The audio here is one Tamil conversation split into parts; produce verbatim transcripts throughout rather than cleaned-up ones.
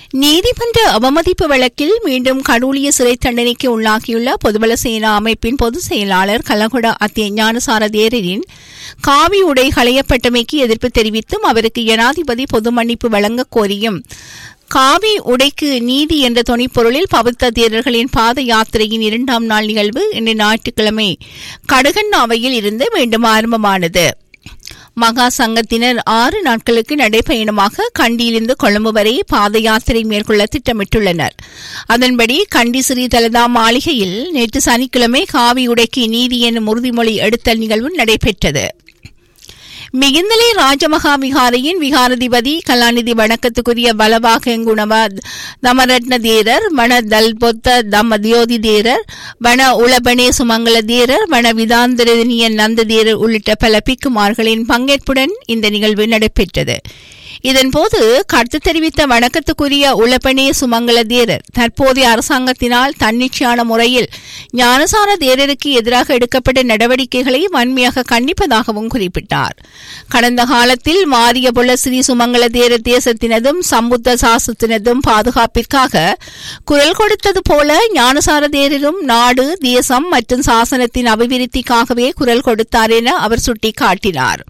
நீதிமன்ற அவமதிப்பு வழக்கில் மீண்டும் கடூழிய சிறை தண்டனைக்கு உள்ளாகியுள்ள பொதுபல சேனா அமைப்பின் பொதுச் செயலாளர் கலகொட அத்திய ஞானசார தேரரின் காவி உடை களையப்பட்டமைக்கு எதிர்ப்பு தெரிவித்தும் அவருக்கு ஜனாதிபதி பொது மன்னிப்பு வழங்க கோரியும் காவி உடைக்கு நீதி என்ற தொனிப்பொருளில் பௌத்த தேரர்களின் பாத யாத்திரையின் இரண்டாம் நாள் நிகழ்வு இன்று ஞாயிற்றுக்கிழமை கடுகண்ணாவையில் இருந்து மீண்டும் ஆரம்பமானது. மகா சங்கத்தினர் ஆறு நாட்களுக்கு நடைபயணமாக கண்டியிலிருந்து கொழும்பு வரை பாத யாத்திரை மேற்கொள்ள திட்டமிட்டுள்ளனர். அதன்படி கண்டி ஸ்ரீ தலதா மாளிகையில் நேற்று சனிக்கிழமை காவி உடைக்கு நீதி எனும் உறுதிமொழி எடுத்தல் நிகழ்வு நடைபெற்றது. மிகிந்தலை ராஜமகா விகாரையின் விகாரதிபதி கலாநிதி வணக்கத்துக்குரிய பலவாகங்குணவ தமரட்ன தேரர், வன தல்பொத்த தமதியோதி தேரர், வன உளபனே சுமங்கல தேரர், வன விதாந்திரனிய நந்த தேரர் உள்ளிட்ட பல பிக்குமார்களின் பங்கேற்புடன் இந்த நிகழ்வு நடைபெற்றது. இதன்போது கருத்து தெரிவித்த வணக்கத்துக்குரிய உளப்பனே சுமங்கல தேரர் தற்போதைய அரசாங்கத்தினால் தன்னிச்சையான முறையில் ஞானசார தேரருக்கு எதிராக எடுக்கப்பட்ட நடவடிக்கைகளை வன்மையாக கண்டிப்பதாகவும் குறிப்பிட்டார். கடந்த காலத்தில் மாரிய பொல ஸ்ரீ சுமங்கல தேரர் தேசத்தினதும் சம்புத்த சாசத்தினதும் பாதுகாப்பிற்காக குரல் கொடுத்தது போல ஞானசார தேரரும் நாடு, தேசம் மற்றும் சாசனத்தின் அபிவிருத்திக்காகவே குரல் கொடுத்தார் என அவர் சுட்டிக்காட்டினார்.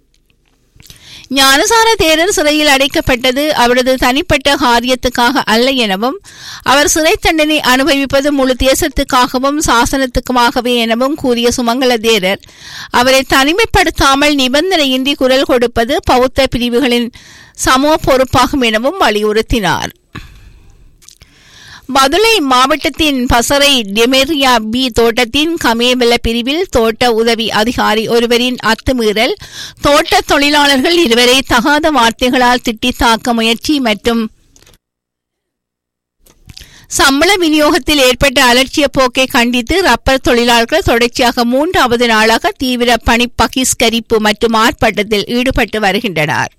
ஞானசார தேரர் சிறையில் அடைக்கப்பட்டது அவரது தனிப்பட்ட காரியத்துக்காக அல்ல எனவும் அவர் சிறை தண்டனை அனுபவிப்பது முழு தேசத்துக்காகவும் சாசனத்துக்குமாகவே எனவும் கூறிய சுமங்கல தேரர் அவரை தனிமைப்படுத்தாமல் நிபந்தனையின்றி குரல் கொடுப்பது பௌத்த பிரிவுகளின் சமூக பொறுப்பாகும் எனவும் வலியுறுத்தினார். பதுளை மாவட்டத்தின் பசறை டெமெரியா பி தோட்டத்தின் கமேவல பிரிவில் தோட்ட உதவி அதிகாரி ஒருவரின் அத்துமீறல், தோட்ட தொழிலாளர்கள் இருவரை தகாத வார்த்தைகளால் திட்டி தாக்க முயற்சி மற்றும் சம்பள விநியோகத்தில் ஏற்பட்ட அலட்சிய போக்கை கண்டித்து ரப்பர் தொழிலாளர்கள் தொடர்ச்சியாக மூன்றாவது நாளாக தீவிர பணி பகிஷ்கரிப்பு மற்றும் ஆர்ப்பாட்டத்தில் ஈடுபட்டு வருகின்றனர்.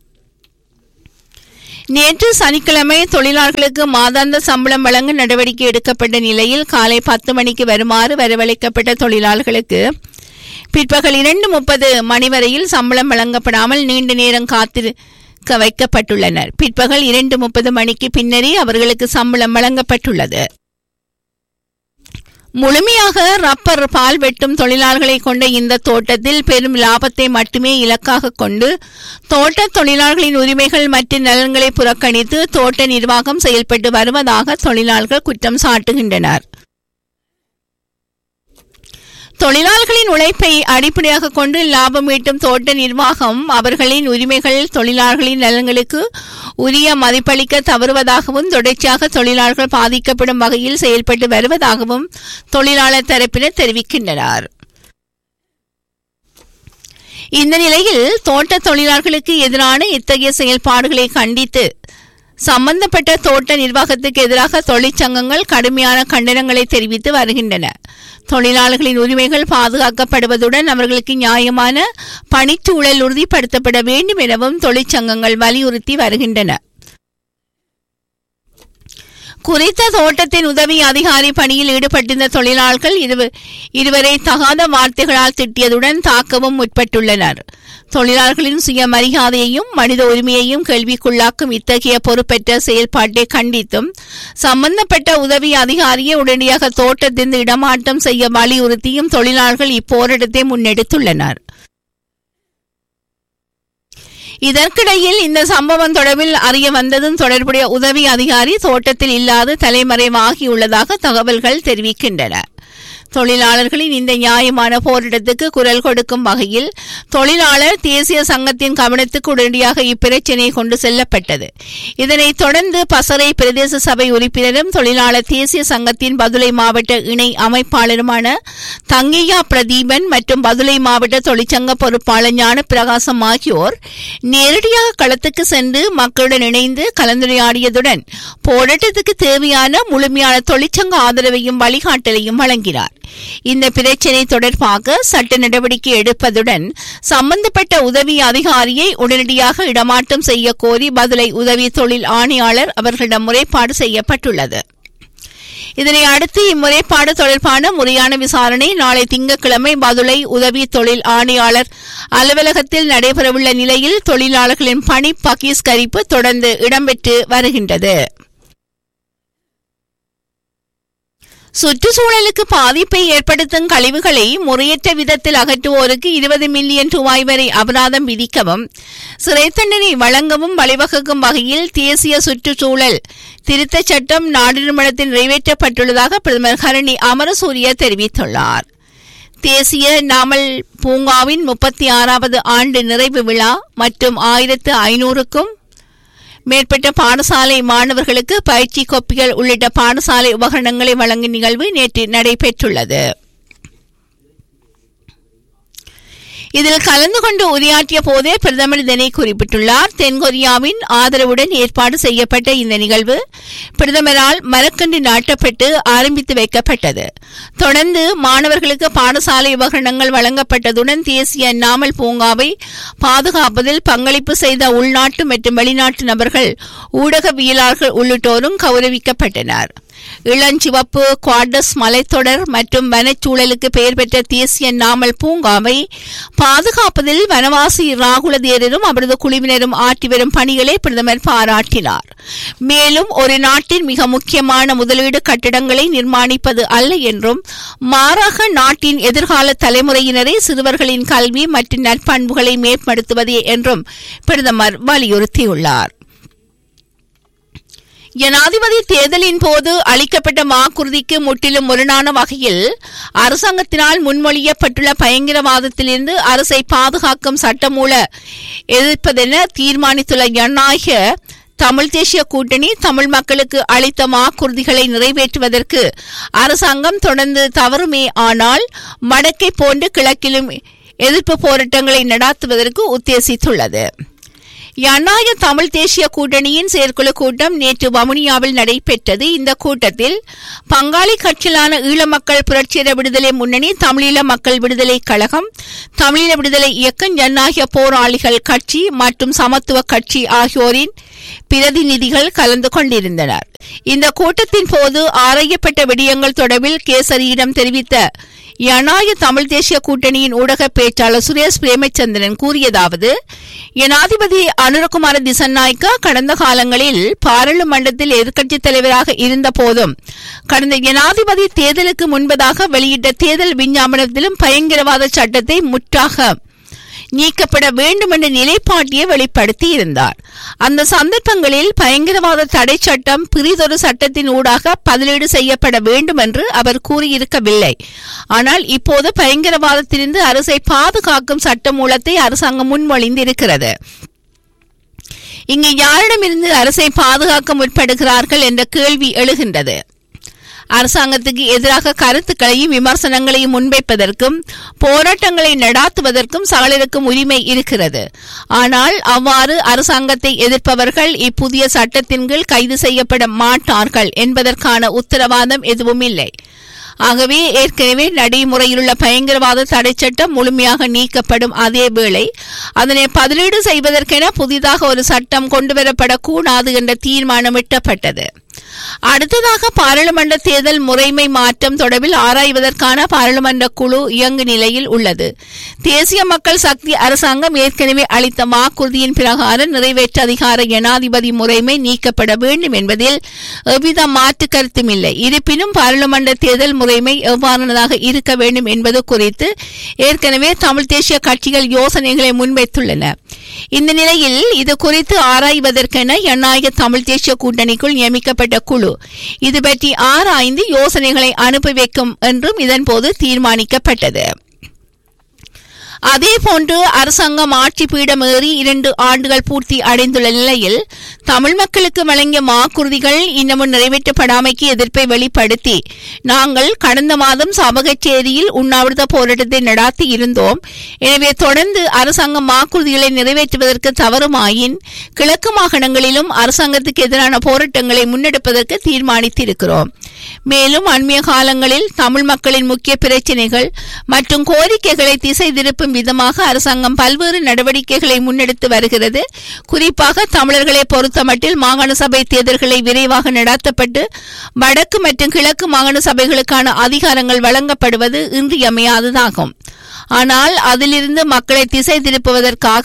நேற்று சனிக்கிழமை தொழிலாளர்களுக்கு மாதாந்த சம்பளம் வழங்க நடவடிக்கை எடுக்கப்பட்ட நிலையில் காலை பத்து மணிக்கு வருமாறு வரவழைக்கப்பட்ட தொழிலாளர்களுக்கு பிற்பகல் இரண்டு முப்பது மணி வரையில் சம்பளம் வழங்கப்படாமல் நீண்ட நேரம் காத்திருக்க வைக்கப்பட்டுள்ளனர். பிற்பகல் இரண்டு முப்பது மணிக்கு பின்னரே அவர்களுக்கு சம்பளம் வழங்கப்பட்டுள்ளது. முழுமையாக ரப்பர் பால் வெட்டும் தொழிலாளர்களை கொண்ட இந்த தோட்டத்தில் பெரும் லாபத்தை மட்டுமே இலக்காக கொண்டு தோட்ட தொழிலாளர்களின் உரிமைகள் மற்றும் நலன்களை புறக்கணித்து தோட்ட நிர்வாகம் செயல்பட்டு வருவதாக தொழிலாளர்கள் குற்றம் சாட்டுகின்றனர். தொழிலாளர்களின் உழைப்பை அடிப்படையாக கொண்டு லாபம் ஈட்டும் தோட்ட நிர்வாகம் அவர்களின் உரிமைகள் தொழிலாளர்களின் நலன்களுக்கு உரிய மதிப்பளிக்க தவறுவதாகவும் தொடர்ச்சியாக தொழிலாளர்கள் பாதிக்கப்படும் வகையில் செயல்பட்டு வருவதாகவும் தொழிலாளர் தரப்பினர் தெரிவிக்கின்றனர். இந்த நிலையில் தோட்ட தொழிலாளர்களுக்கு எதிரான இத்தகைய செயல்பாடுகளை கண்டித்து சம்பந்தப்பட்ட தோட்ட நிர்வாகத்துக்கு எதிராக தொழிற்சங்கங்கள் கடுமையான கண்டனங்களை தெரிவித்து வருகின்றன. தொழிலாளர்களின் உரிமைகள் பாதுகாக்கப்படுவதுடன் அவர்களுக்கு நியாயமான பணிச்சூழல் உறுதிப்படுத்தப்பட வேண்டும் எனவும் தொழிற்சங்கங்கள் வலியுறுத்தி வருகின்றன. குறித்த தோட்டத்தின் உதவி அதிகாரி பணியில் ஈடுபட்டிருந்த தொழிலாளர்கள் இருவரை தகாத வார்த்தைகளால் திட்டியதுடன் தாக்கவும் முற்பட்டுள்ளனர். தொழிலாளர்களின் சுயமரியாதையையும் மனித உரிமையையும் கேள்விக்குள்ளாக்கும் இத்தகைய பொறுப்பற்ற செயல்பாட்டை கண்டித்தும் சம்பந்தப்பட்ட உதவி அதிகாரியை உடனடியாக தோட்டத்திலிருந்து இடமாற்றம் செய்ய வலியுறுத்தியும் தொழிலாளர்கள் இப்போராட்டத்தை முன்னெடுத்துள்ளனர். இதற்கிடையில் இந்த சம்பவம் தொடர்பில் அறிய வந்ததும் தொடர்புடைய உதவி அதிகாரி தோட்டத்தில் இல்லாது தலைமறைவாகியுள்ளதாக தகவல்கள் தெரிவிக்கின்றன. தொழிலாளர்களின் இந்த நியாயமான போராட்டத்துக்கு குரல் கொடுக்கும் வகையில் தொழிலாளர் தேசிய சங்கத்தின் கவனத்துக்கு உடனடியாக இப்பிரச்சினை கொண்டு செல்லப்பட்டது. இதனைத் தொடர்ந்து பசறை பிரதேச சபை உறுப்பினரும் தொழிலாளர் தேசிய சங்கத்தின் பதுளை மாவட்ட இணை அமைப்பாளருமான தங்கையா பிரதீபன் மற்றும் பதுளை மாவட்ட தொழிற்சங்க பொறுப்பாளர் ஞான பிரகாசம் ஆகியோர் நேரடியாக களத்துக்கு சென்று மக்களுடன் இணைந்து கலந்துரையாடியதுடன் போராட்டத்துக்கு தேவையான முழுமையான தொழிற்சங்க ஆதரவையும் வழிகாட்டலையும் வழங்கினார். இந்த பிரச்சினை தொடர்பாக சட்ட நடவடிக்கை எடுப்பதுடன் சம்பந்தப்பட்ட உதவி அதிகாரியை உடனடியாக இடமாற்றம் செய்ய கோரி பதுளை உதவி தொழில் ஆணையாளர் அவர்களிடம் முறைப்பாடு செய்யப்பட்டுள்ளது. இதனை அடுத்து இம்முறைப்பாடு தொடர்பான முறையான விசாரணை நாளை திங்கட்கிழமை பதுளை உதவி தொழில் ஆணையாளர் அலுவலகத்தில் நடைபெறவுள்ள நிலையில் தொழிலாளர்களின் பணி பகிஷ்கரிப்பு தொடர்ந்து இடம்பெற்று வருகின்றது. சுற்றுச்சூழலுக்கு பாதிப்பை ஏற்படுத்தும் கழிவுகளை முறையற்ற விதத்தில் அகற்றுவோருக்கு இருபது மில்லியன் ரூபாய் வரை அபராதம் விதிக்கவும் சிறை தண்டனை வழங்கவும் வழிவகுக்கும் வகையில் தேசிய சுற்றுச்சூழல் திருத்தச் சட்டம் நாடாளுமன்றத்தில் நிறைவேற்றப்பட்டுள்ளதாக பிரதமர் ஹரணி அமரசூரிய தெரிவித்துள்ளார். தேசிய நாமல் பூங்காவின் முப்பத்தி ஆறாவது ஆண்டு நிறைவு விழா மற்றும் ஆயிரத்து ஐநூறுக்கும் மேற்பட்ட பாடசாலை மாணவர்களுக்கு பயிற்சி கோப்பிகள் உள்ளிட்ட பாடசாலை உபகரணங்களை வழங்கும் நிகழ்வு நேற்று நடைபெற்றுள்ளது. இதில் கலந்து கொண்டு உரையாற்றிய போதே பிரதமர் இதனை குறிப்பிட்டுள்ளார். தென்கொரியாவின் ஆதரவுடன் ஏற்பாடு செய்யப்பட்ட இந்த நிகழ்வு பிரதமரால் மரக்கன்று நாட்டப்பட்டு ஆரம்பித்து வைக்கப்பட்டது. தொடர்ந்து மாணவர்களுக்கு பாடசாலை உபகரணங்கள் வழங்கப்பட்டதுடன் தேசிய நாமல் பூங்காவை பாதுகாப்பதில் பங்களிப்பு செய்த உள்நாட்டு மற்றும் வெளிநாட்டு நபர்கள், ஊடகவியலாளர்கள் உள்ளிட்டோரும் கௌரவிக்கப்பட்டனர். இளஞ்சிவப்பு குவார்டஸ் மலைத்தொடர் மற்றும் வனச்சூழலுக்கு பெயர் பெற்ற தேசிய நாமல் பூங்காவை பாதுகாப்பதில் வனவாசி ராகுல தேரரும் அவரது குழுவினரும் ஆற்றி வரும் பணிகளை பிரதமர் பாராட்டினார். மேலும் ஒரு நாட்டின் மிக முக்கியமான முதலீடு கட்டிடங்களை நிர்மாணிப்பது அல்ல என்றும் மாறாக நாட்டின் எதிர்கால தலைமுறையினரை சிறுவர்களின் கல்வி மற்றும் நற்பண்புகளை மேம்படுத்துவதே என்றும் பிரதமர் வலியுறுத்தியுள்ளார். ஜனாதிபதி தேர்தலின் போது அளிக்கப்பட்ட வாக்குறுதிக்கு முற்றிலும் முரணான வகையில் அரசாங்கத்தினால் முன்மொழியப்பட்டுள்ள பயங்கரவாதத்திலிருந்து அரசை பாதுகாக்கும் சட்டமூல எதிர்ப்பதென தீர்மானித்துள்ள ஜனநாயக தமிழ் தேசிய கூட்டணி தமிழ் மக்களுக்கு அளித்த வாக்குறுதிகளை நிறைவேற்றுவதற்கு அரசாங்கம் தொடர்ந்து தவறுமே ஆனால் வடக்கை போன்று கிழக்கிலும் எதிர்ப்பு போராட்டங்களை நடாத்துவதற்கு உத்தேசித்துள்ளது. ஜனநாயக தமிழ் தேசிய கூட்டணியின் செயற்குழு கூட்டம் நேற்று வவுனியாவில் நடைபெற்றது. இந்த கூட்டத்தில் பங்காளி கட்சிகளான ஈழ மக்கள் புரட்சிகர விடுதலை முன்னணி, தமிழீழ மக்கள் விடுதலை கழகம், தமிழீழ விடுதலை இயக்கம், ஜனநாயக போராளிகள் கட்சி மற்றும் சமத்துவ கட்சி ஆகியோரின் பிரதிநிதிகள் கலந்து கொண்டிருந்தனர். இந்த கூட்டத்தின் போது ஆராயப்பட்ட விடயங்கள் தொடர்பில் கேசரியிடம் தெரிவித்த ஜனநாயக தமிழ் தேசிய கூட்டணியின் ஊடக பேச்சாளர் சுரேஷ் பிரேமச்சந்திரன் கூறியதாவது: ஜனாதிபதி அனுரகுமார திசநாயக்கா கடந்த காலங்களில் பாராளுமன்றத்தில் எதிர்க்கட்சித் தலைவராக இருந்த போதும் கடந்த ஜனாதிபதி தேர்தலுக்கு முன்பதாக வெளியிட்ட தேர்தல் விஞ்ஞாபனத்திலும் பயங்கரவாத சட்டத்தை முற்றாக நீக்கப்பட வேண்டும் என்ற நிலைப்பாட்டியை வெளிப்படுத்தி இருந்தார். அந்த சந்தர்ப்பங்களில் பயங்கரவாத தடை சட்டம் பிரிதொரு சட்டத்தின் ஊடாக பதிலீடு செய்யப்பட வேண்டும் என்று அவர் கூறியிருக்கவில்லை. ஆனால் இப்போது பயங்கரவாதத்திலிருந்து அரசை பாதுகாக்கும் சட்ட மூலத்தை அரசாங்கம் முன்மொழிந்திருக்கிறது. இங்கு யாரிடமிருந்து அரசை பாதுகாக்க முற்படுகிறார்கள் என்ற கேள்வி எழுகின்றது. அரசாங்கத்துக்கு எதிராக கருத்துக்களையும் விமர்சனங்களையும் முன்வைப்பதற்கும் போராட்டங்களை நடாத்துவதற்கும் சகலருக்கும் உரிமை இருக்கிறது. ஆனால் அவ்வாறு அரசாங்கத்தை எதிர்ப்பவர்கள் இப்புதிய சட்டத்தின் கீழ் கைது செய்யப்பட மாட்டார்கள் என்பதற்கான உத்தரவாதம் எதுவும் இல்லை. ஆகவே ஏற்கனவே நடைமுறையிலுள்ள பயங்கரவாத தடை சட்டம் முழுமையாக நீக்கப்படும். அதே வேளை அதனை பதிலீடு செய்வதற்கென புதிதாக ஒரு சட்டம் கொண்டுவரப்படக்கூடாது என்ற தீர்மானம் எட்டப்பட்டது. அடுத்ததாக பாராளுமன்ற தேர்தல் முறைமை மாற்றம் தொடர்பில் ஆராய்வதற்கான பாராளுமன்ற குழு இயங்கு நிலையில் உள்ளது. தேசிய மக்கள் சக்தி அரசாங்கம் ஏற்கனவே அளித்த வாக்குறுதியின் பிரகாரம் நிறைவேற்ற அதிகார ஜனாதிபதி முறைமை நீக்கப்பட வேண்டும் என்பதில் எவ்வித மாற்று கருத்தும் இல்லை. இருப்பினும் பாராளுமன்ற தேர்தல் முறைமை எவ்வாறானதாக இருக்க வேண்டும் என்பது குறித்து ஏற்கனவே தமிழ் தேசிய கட்சிகள் யோசனைகளை முன்வைத்துள்ளன. இந்த நிலையில் இது குறித்து ஆராய்வதற்கென ஜனநாயக தமிழ் தேசிய கூட்டணிக்குள் நியமிக்கப்பட்ட குழு இது பற்றி ஆராய்ந்து யோசனைகளை அனுப்பி வைக்கும் என்றும் இதன்போது தீர்மானிக்கப்பட்டது. அதேபோன்று அரசாங்கம் ஆட்சி பீடம் ஏறி இரண்டு ஆண்டுகள் பூர்த்தி அடைந்துள்ள நிலையில் தமிழ் மக்களுக்கு வழங்கிய வாக்குறுதிகள் இன்னமும் நிறைவேற்றப்படாமைக்கு எதிர்ப்பை வெளிப்படுத்தி நாங்கள் கடந்த மாதம் சபகச்சேரியில் உண்ணாவிரத போராட்டத்தை நடாத்தி இருந்தோம். எனவே தொடர்ந்து அரசாங்கம் வாக்குறுதிகளை நிறைவேற்றுவதற்கு தவறுமாயின் கிழக்கு மாகாணங்களிலும் அரசாங்கத்துக்கு எதிரான போராட்டங்களை முன்னெடுப்பதற்கு தீர்மானித்திருக்கிறோம். மேலும் அண்மைய காலங்களில் தமிழ் மக்களின் முக்கிய பிரச்சினைகள் மற்றும் கோரிக்கைகளை திசை திருப்பும் விதமாக அரசாங்கம் பல்வேறு நடவடிக்கைகளை முன்னெடுத்து வருகிறது. குறிப்பாக தமிழர்களை பொறுத்தமட்டில் மாகாண சபை தேர்தல்களை விரைவாக நடத்தப்பட்டு வடக்கு மற்றும் கிழக்கு மாகாண சபைகளுக்கான அதிகாரங்கள் வழங்கப்படுவது இன்றியமையாததாகும். ஆனால் அதிலிருந்து மக்களை திசை திருப்புவதற்காக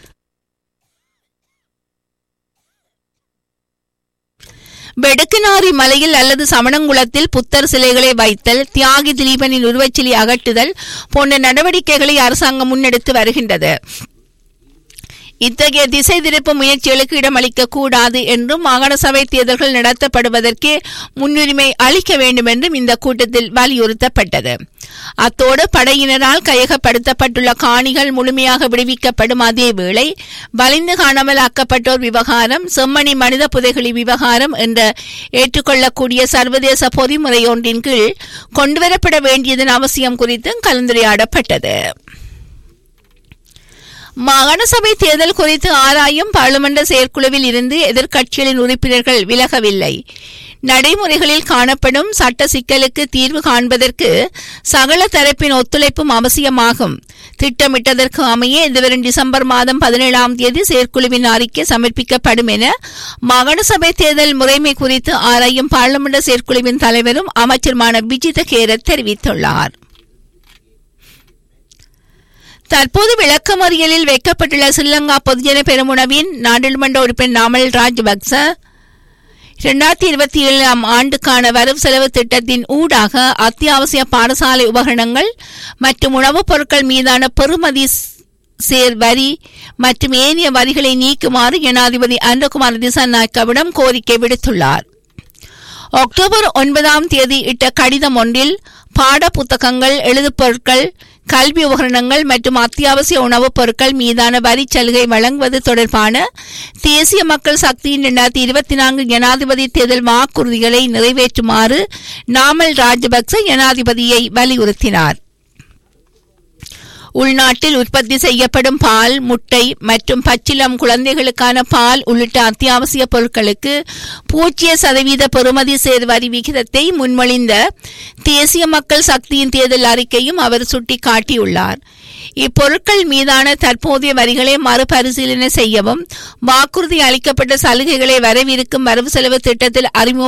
வெடுக்கினாரி மலையில் அல்லது சமணங்குளத்தில் புத்தர் சிலைகளை வைத்தல், தியாகி திலீபனின் உருவச்சிலை அகற்றுதல் போன்ற நடவடிக்கைகளை அரசாங்கம் முன்னெடுத்து வருகின்றது. இத்தகைய திசை திருப்பு முயற்சிகளுக்கு இடமளிக்க கூடாது என்றும் மாகாண சபை தேர்தல்கள் நடத்தப்படுவதற்கே முன்னுரிமை அளிக்க வேண்டும் என்றும் இந்த கூட்டத்தில் வலியுறுத்தப்பட்டது. அத்தோடு படையினரால் கையகப்படுத்தப்பட்டுள்ள காணிகள் முழுமையாக விடுவிக்கப்படும் அதே வேளை வலிந்து காணாமல் ஆக்கப்பட்டோர் விவகாரம், செம்மணி மனித புதைகுழி விவகாரம் என்ற ஏற்றுக்கொள்ளக்கூடிய சர்வதேச பொறிமுறை ஒன்றின் கீழ் கொண்டுவரப்பட வேண்டியதன் அவசியம் குறித்தும் கலந்துரையாடப்பட்டது. மாகாண சபை தேர்தல் குறித்து ஆராயும் பாராளுமன்ற செயற்குழுவில் இருந்து எதிர்க்கட்சிகளின் உறுப்பினர்கள் விலகவில்லை. நடைமுறைகளில் காணப்படும் சட்ட சிக்கலுக்கு தீர்வு காண்பதற்கு சகல தரப்பின் ஒத்துழைப்பும் அவசியமாகும். திட்டமிட்டதற்கு அமைய எதிர்வரும் டிசம்பர் மாதம் பதினேழாம் தேதி செயற்குழுவின் அறிக்கை சமர்ப்பிக்கப்படும் என மாகாண சபை தேர்தல் முறைமை குறித்து ஆராயும் பாராளுமன்ற செயற்குழுவின் தலைவரும் அமைச்சருமான விஜித கேரத் தெரிவித்துள்ளார். தற்போது விளக்கமறியலில் வைக்கப்பட்டுள்ள ஸ்ரீலங்கா பொதுஜன பெரமுனவின் நாடாளுமன்ற உறுப்பினர் நாமல் ராஜபக்ச இரண்டாயிரத்தி இருபத்தி ஏழாம் ஆண்டுக்கான வரவு செலவு திட்டத்தின் ஊடாக அத்தியாவசிய பாடசாலை உபகரணங்கள் மற்றும் உணவுப் பொருட்கள் மீதான பெறுமதி சேர் வரி மற்றும் ஏனைய வரிகளை நீக்குமாறு ஜனாதிபதி அனுரகுமார திசாநாயக்கவிடம் கோரிக்கை விடுத்துள்ளார். அக்டோபர் ஒன்பதாம் தேதி இட்ட கடிதம் ஒன்றில் பாட புத்தகங்கள், எழுதுப் பொருட்கள், கல்வி உபகரணங்கள் மற்றும் அத்தியாவசிய உணவுப் பொருட்கள் மீதான வரி சலுகை வழங்குவது தொடர்பான தேசிய மக்கள் சக்தியின் இரண்டாயிரத்தி இருபத்தி நான்கு ஜனாதிபதி தேர்தல் வாக்குறுதிகளை நிறைவேற்றுமாறு நாமல் ராஜபக்ச ஜனாதிபதியை வலியுறுத்தினார். உள்நாட்டில் உற்பத்தி செய்யப்படும் பால், முட்டை மற்றும் பச்சிளம் குழந்தைகளுக்கான பால் உள்ளிட்ட அத்தியாவசிய பொருட்களுக்கு பூஜ்ஜிய சதவீத பெறுமதி சேர் வரி விகிதத்தை முன்மொழிந்த தேசிய மக்கள் சக்தியின் தேர்தல் அறிக்கையும் அவர் சுட்டிக்காட்டியுள்ளார். இப்பொருட்கள் மீதான தற்போதைய வரிகளை மறுபரிசீலனை செய்யவும் வாக்குறுதி அளிக்கப்பட்ட சலுகைகளை வரவிருக்கும் வரவு செலவு திட்டத்தில் அறிமுக